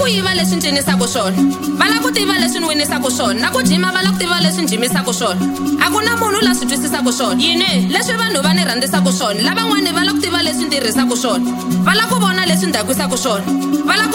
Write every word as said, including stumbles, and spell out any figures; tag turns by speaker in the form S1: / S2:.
S1: ku yiva leswi ncinisaka swona va la ku tiva leswi ni winisaka swona na ku jima va la ku tiva leswi njimisaka swona a ku na munhu la swi twisisaka swona yini leswi vanhu va ni rhandzisaka swona lavan'wani va la ku tiva leswi ni tirhisaka swona va la ku vona leswi ni dakwisaka swona va la